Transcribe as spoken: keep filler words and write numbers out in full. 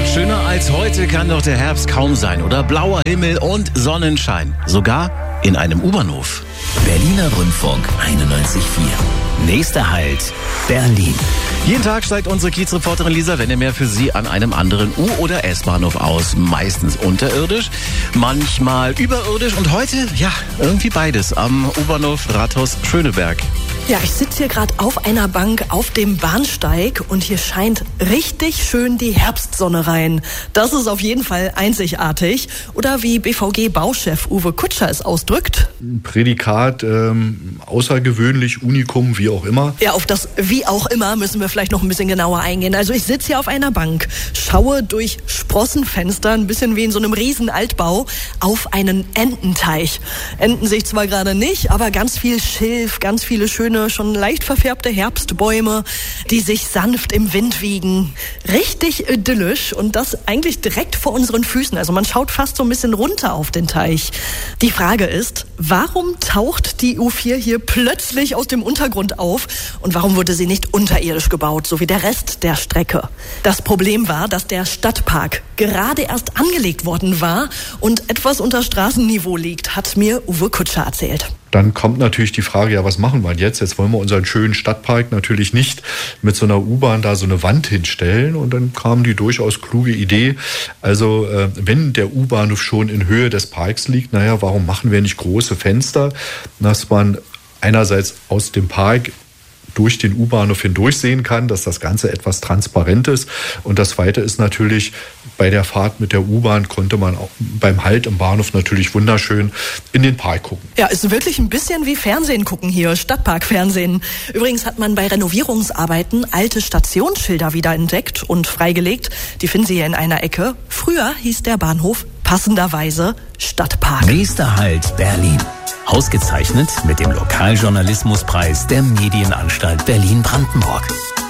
Schöner als heute kann doch der Herbst kaum sein, oder? Blauer Himmel und Sonnenschein. Sogar in einem U-Bahnhof. Berliner Rundfunk einundneunzig Komma vier. Nächster Halt, Berlin. Jeden Tag steigt unsere Kiezreporterin Lisa Wennemer für Sie an einem anderen U- oder S-Bahnhof aus. Meistens unterirdisch, manchmal überirdisch und heute, ja, irgendwie beides am U-Bahnhof Rathaus-Schöneberg. Ja, ich sitze hier gerade auf einer Bank auf dem Bahnsteig und hier scheint richtig schön die Herbstsonne rein. Das ist auf jeden Fall einzigartig. Oder wie B V G-Bauchef Uwe Kutscher es ausdrückt. Prädikat, ähm, außergewöhnlich, Unikum, wie auch immer. Ja, auf das wie auch immer müssen wir vielleicht noch ein bisschen genauer eingehen. Also ich sitze hier auf einer Bank, schaue durch Sprossenfenster, ein bisschen wie in so einem riesen Altbau, auf einen Ententeich. Enten sehe ich zwar gerade nicht, aber ganz viel Schilf, ganz viele schöne, schon leicht verfärbte Herbstbäume, die sich sanft im Wind wiegen. Richtig idyllisch und das eigentlich direkt vor unseren Füßen. Also man schaut fast so ein bisschen runter auf den Teich. Die Frage ist, warum taucht die U vier hier plötzlich aus dem Untergrund auf und warum wurde sie nicht unterirdisch gebaut, so wie der Rest der Strecke? Das Problem war, dass der Stadtpark gerade erst angelegt worden war und etwas unter Straßenniveau liegt, hat mir Uwe Kutscher erzählt. Dann kommt natürlich die Frage, ja, was machen wir jetzt? Jetzt wollen wir unseren schönen Stadtpark natürlich nicht mit so einer U-Bahn da so eine Wand hinstellen. Und dann kam die durchaus kluge Idee, also äh, wenn der U-Bahnhof schon in Höhe des Parks liegt, naja, warum machen wir nicht große Fenster, dass man einerseits aus dem Park durch den U-Bahnhof hindurch sehen kann, dass das Ganze etwas transparent ist. Und das Zweite ist natürlich, bei der Fahrt mit der U-Bahn konnte man auch beim Halt im Bahnhof natürlich wunderschön in den Park gucken. Ja, ist wirklich ein bisschen wie Fernsehen gucken hier, Stadtparkfernsehen. Übrigens hat man bei Renovierungsarbeiten alte Stationsschilder wieder entdeckt und freigelegt. Die finden Sie hier in einer Ecke. Früher hieß der Bahnhof passenderweise Stadtpark. Nächster Halt, Berlin. Ausgezeichnet mit dem Lokaljournalismuspreis der Medienanstalt Berlin-Brandenburg.